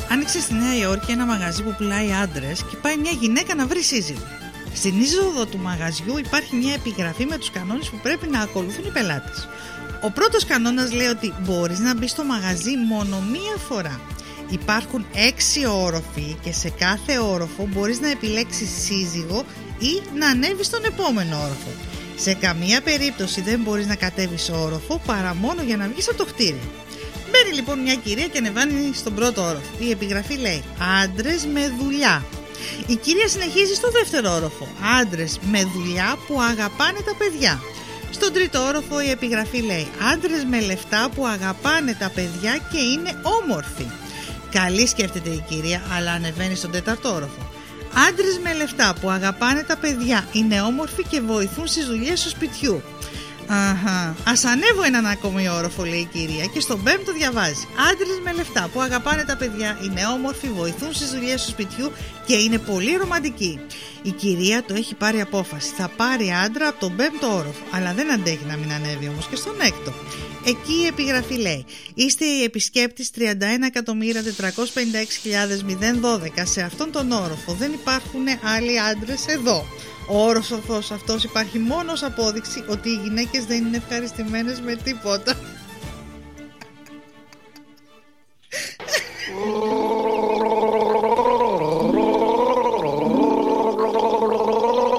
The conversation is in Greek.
Άνοιξε στη Νέα Υόρκη ένα μαγαζί που πουλάει άντρες και πάει μια γυναίκα να βρει σύζυγο. Στην είσοδο του μαγαζιού υπάρχει μια επιγραφή με τους κανόνες που πρέπει να ακολουθούν οι πελάτες. Ο πρώτος κανόνας λέει ότι μπορείς να μπεις στο μαγαζί μόνο μία φορά. Υπάρχουν 6 όροφοι και σε κάθε όροφο μπορείς να επιλέξεις σύζυγο ή να ανέβεις στον επόμενο όροφο. Σε καμία περίπτωση δεν μπορείς να κατέβεις όροφο παρά μόνο για να βγεις από το κτίριο. Μπαίνει λοιπόν μια κυρία και ανεβαίνει στον πρώτο όροφο. Η επιγραφή λέει άντρες με δουλειά. Η κυρία συνεχίζει στο δεύτερο όροφο. Άντρες με δουλειά που αγαπάνε τα παιδιά. Στον τρίτο όροφο η επιγραφή λέει άντρες με λεφτά που αγαπάνε τα παιδιά και είναι όμορφοι. Καλή σκέφτεται η κυρία, αλλά ανεβαίνει στον τέταρτο όροφο. Άντρες με λεφτά που αγαπάνε τα παιδιά, είναι όμορφοι και βοηθούν στις δουλειές του σπιτιού. Αχα, ας ανέβω έναν ακόμη όροφο, λέει η κυρία, και στον πέμπτο διαβάζει. Άντρες με λεφτά που αγαπάνε τα παιδιά, είναι όμορφοι, βοηθούν στις δουλειές του σπιτιού και είναι πολύ ρομαντικοί. Η κυρία το έχει πάρει απόφαση. Θα πάρει άντρα από τον πέμπτο όροφο, αλλά δεν αντέχει να μην ανέβει όμως και στον έκτο. Εκεί η επιγραφή λέει είστε οι επισκέπτης 31.456.012. Σε αυτόν τον όροφο δεν υπάρχουν άλλοι άντρες εδώ. Ο όροφος αυτός υπάρχει μόνο ως απόδειξη ότι οι γυναίκες δεν είναι ευχαριστημένες με τίποτα.